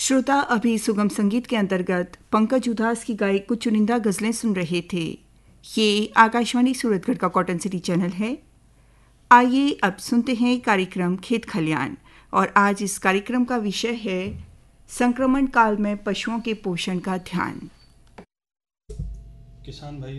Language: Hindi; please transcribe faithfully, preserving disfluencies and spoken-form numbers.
श्रोता अभी सुगम संगीत के अंतर्गत पंकज उधास की गाई कुछ चुनिंदा गज़लें सुन रहे थे। ये आकाशवाणी सूरतगढ़ का कॉटन सिटी चैनल है। आइए अब सुनते हैं कार्यक्रम खेत खलियान, और आज इस कार्यक्रम का विषय है संक्रमण काल में पशुओं के पोषण का ध्यान। किसान भाई